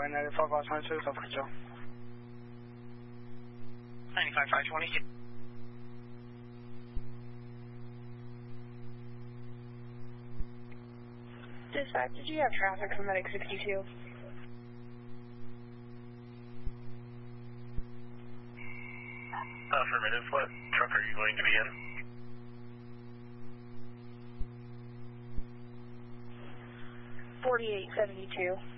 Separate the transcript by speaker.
Speaker 1: United 5522, South Joe.
Speaker 2: 95520.
Speaker 3: Dispatch, did you have traffic from Medic 62?
Speaker 4: Affirmative. What truck are you going to be in?
Speaker 3: $48.72.